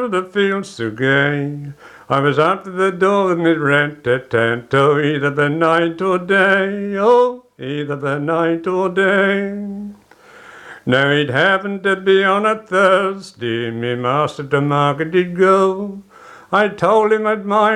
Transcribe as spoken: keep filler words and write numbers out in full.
the fields so gay. I was after the door and it rat-tat-tat-oh, either the night or day, oh, either the night or day. Now it happened to be on a Thursday, me master to market did go. I told him at my